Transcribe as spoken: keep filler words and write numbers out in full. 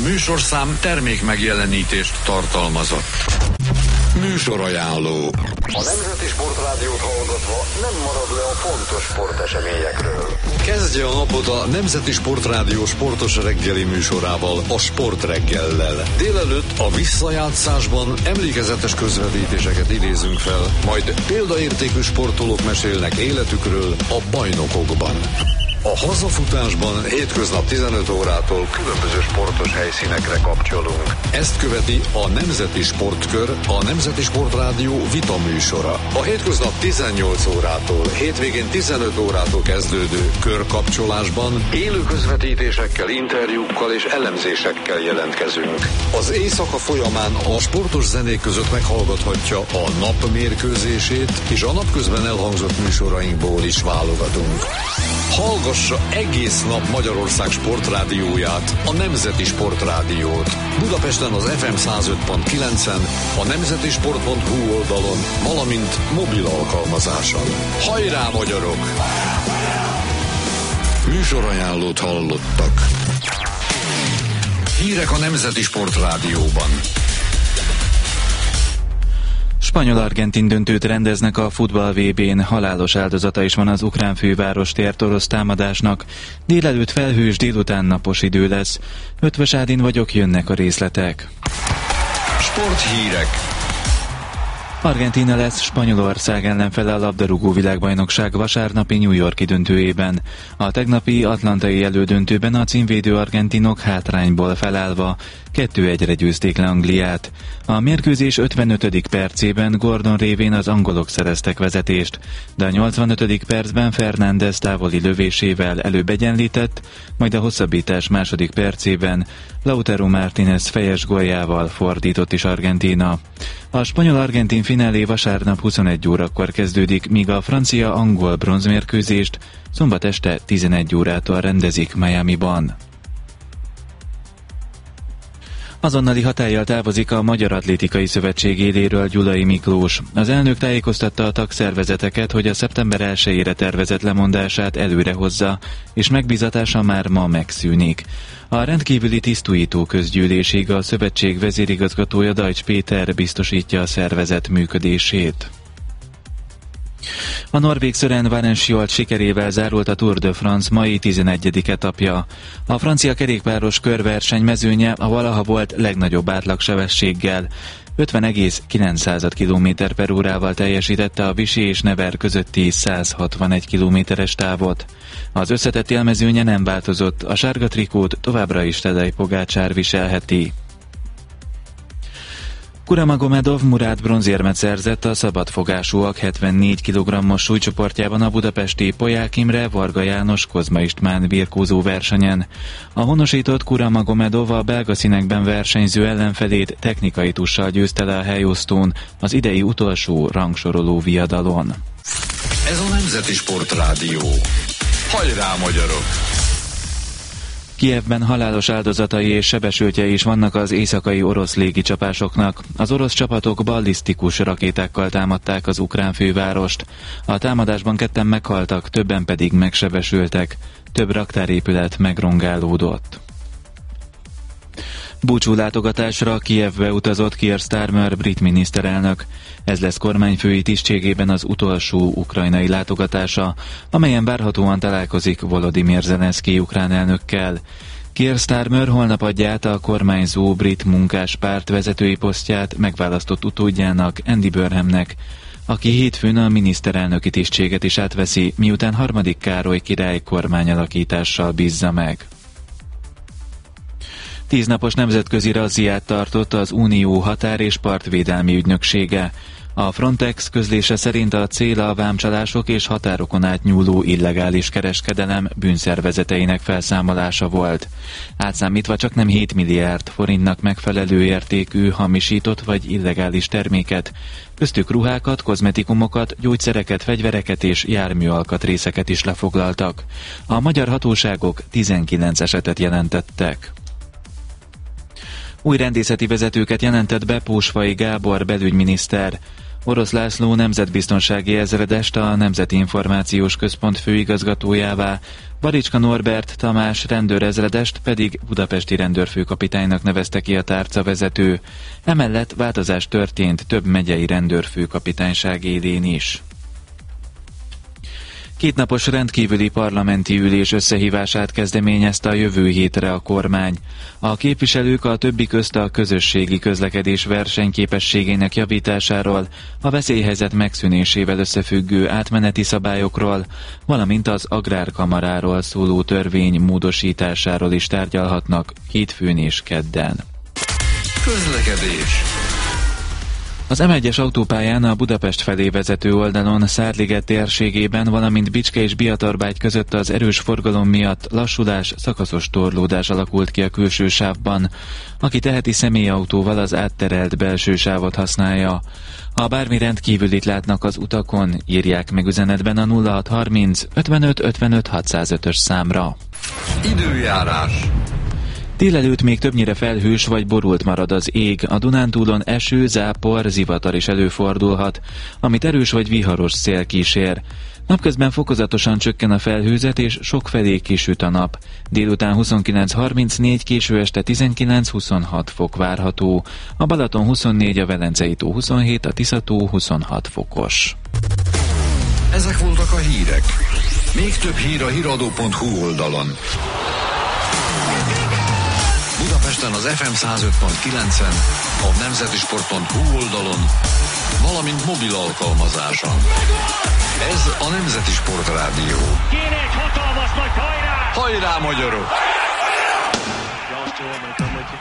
műsorszám termék megjelenítést tartalmazott. Műsorajánló. A Nemzeti Sportrádiót hallgatva nem marad le a fontos sporteseményekről. Kezdje a napot a Nemzeti Sportrádió sportos reggeli műsorával, a Sportreggellel. Délelőtt a visszajátszásban emlékezetes közvetítéseket idézünk fel, majd példaértékű sportolók mesélnek életükről a bajnokokban. A hazafutásban hétköznap tizenöt órától különböző sportos helyszínekre kapcsolunk. Ezt követi a Nemzeti Sportkör, a Nemzeti Sportrádió vita műsora. A hétköznap tizennyolc órától, hétvégén tizenöt órától kezdődő körkapcsolásban élő közvetítésekkel, interjúkkal és elemzésekkel jelentkezünk. Az éjszaka folyamán a sportos zenék között meghallgathatja a nap mérkőzését, és a napközben elhangzott műsorainkból is válogatunk. Hallgassa egész nap Magyarország sportrádióját, a Nemzeti Sportrádiót. Budapesten az ef em száz öt pont kilencen, a nemzeti sport pont hu oldalon, valamint mobil alkalmazáson. Hajrá, magyarok! Műsorajánlót hallottak. Hírek a Nemzeti Sportrádióban. Spanyol-argentin döntőt rendeznek a futball vé bén, halálos áldozata is van az ukrán főváros tért orosz támadásnak. Délelőtt felhős, délután napos idő lesz. Ötvös Ádin vagyok, jönnek a részletek. Sporthírek. Argentína lesz Spanyolország ellenfele a labdarúgó világbajnokság vasárnapi New York-i döntőjében. A tegnapi atlantai elődöntőben a címvédő argentinok hátrányból felállva kettő egyre győzték le Angliát. A mérkőzés ötvenötödik percében Gordon révén az angolok szereztek vezetést, de a nyolcvanötödik percben Fernández távoli lövésével előbb egyenlített, majd a hosszabbítás második percében Lautaro Martínez fejes góljával fordított is Argentína. A spanyol-argentin finálé vasárnap huszonegy órakor kezdődik, míg a francia-angol bronzmérkőzést szombat este tizenegy órától rendezik Miamiban. Azonnali hatállyal távozik a Magyar Atlétikai Szövetség éléről Gyulai Miklós. Az elnök tájékoztatta a tagszervezeteket, hogy a szeptember elsejére tervezett lemondását előre hozza, és megbízatása már ma megszűnik. A rendkívüli tisztújító közgyűlésig a szövetség vezérigazgatója Dajcs Péter biztosítja a szervezet működését. A norvég Søren Varensiol sikerével zárult a Tour de France mai tizenegyedik etapja. A francia kerékpáros körverseny mezőnye a valaha volt legnagyobb átlagsebességgel. ötven egész kilenc kilométer per órával teljesítette a Vichy és Nevers közötti száz hatvanegy kilométeres távot. Az összetett élmezőnye nem változott, a sárga trikót továbbra is Tadej Pogácsár viselheti. Kuramagomedov Murat bronzérmet szerzett a szabadfogásúak hetvennégy kilogrammos súlycsoportjában a budapesti Polyák Imre, Varga János, Kozma István birkózó versenyen. A honosított Kuramagomedov a belga színekben versenyző ellenfelét technikai tussal győzte le a helyosztón az idei utolsó rangsoroló viadalon. Ez a Nemzeti Sportrádió. Hajrá, magyarok! Kijevben halálos áldozatai és sebesültjei is vannak az éjszakai orosz légicsapásoknak. Az orosz csapatok ballisztikus rakétákkal támadták az ukrán fővárost. A támadásban ketten meghaltak, többen pedig megsebesültek. Több raktárépület megrongálódott. Búcsú látogatásra Kijevbe utazott Keir Starmer brit miniszterelnök. Ez lesz kormányfői tisztségében az utolsó ukrajnai látogatása, amelyen várhatóan találkozik Volodymyr Zelenszky ukrán elnökkel. Keir Starmer holnap adja át a kormányzó brit munkáspárt vezetői posztját megválasztott utódjának, Andy Burnhamnek, aki hétfőn a miniszterelnöki tisztséget is átveszi, miután harmadik Károly király kormányalakítással bízza meg. Tíznapos nemzetközi razziát tartott az Unió határ- és partvédelmi ügynöksége. A Frontex közlése szerint a cél a vámcsalások és határokon átnyúló illegális kereskedelem bűnszervezeteinek felszámolása volt. Átszámítva csaknem hét milliárd forintnak megfelelő értékű hamisított vagy illegális terméket, köztük ruhákat, kozmetikumokat, gyógyszereket, fegyvereket és járműalkatrészeket is lefoglaltak. A magyar hatóságok tizenkilenc esetet jelentettek. Új rendészeti vezetőket jelentett be Pósfai Gábor belügyminiszter. Orosz László nemzetbiztonsági ezredest a Nemzeti Információs Központ főigazgatójává, Baricska Norbert Tamás rendőrezredest pedig budapesti rendőrfőkapitánynak nevezte ki a tárcavezető. Emellett változás történt több megyei rendőrfőkapitányság élén is. Kétnapos rendkívüli parlamenti ülés összehívását kezdeményezte a jövő hétre a kormány. A képviselők a többi közt a közösségi közlekedés versenyképességének javításáról, a veszélyhelyzet megszűnésével összefüggő átmeneti szabályokról, valamint az agrárkamaráról szóló törvény módosításáról is tárgyalhatnak hétfőn és kedden. Közlekedés. Az em egyes autópályán a Budapest felé vezető oldalon Szárliget térségében, valamint Bicske és Biatarbágy között az erős forgalom miatt lassulás, szakaszos torlódás alakult ki a külső sávban. Aki teheti személyautóval, az átterelt belső sávot használja. Ha bármi rendkívülit látnak az utakon, írják meg üzenetben a nulla hat harminc ötvenöt ötvenöt hatszázötös számra. Időjárás. Délelőtt még többnyire felhős vagy borult marad az ég, a Dunántúlon eső, zápor, zivatar is előfordulhat, amit erős vagy viharos szél kísér. Napközben fokozatosan csökken a felhőzet és sokfelé kisüt a nap. Délután huszonkilenc harmincnégy, késő este tizenkilenc huszonhat fok várható. A Balaton huszonnégy, a Velencei tó huszonhét, a Tiszató huszonhat fokos. Ezek voltak a hírek. Még több hír a híradó pont hu oldalon. Budapesten az ef em száz öt pont kilencen, a nemzetisport pont hu oldalon, valamint mobil alkalmazáson. Ez a Nemzeti Sport Rádió. Kéne egy hatalmas nagy hajrá! Hajrá, magyarok! Ja, azt jól mondtam, hogy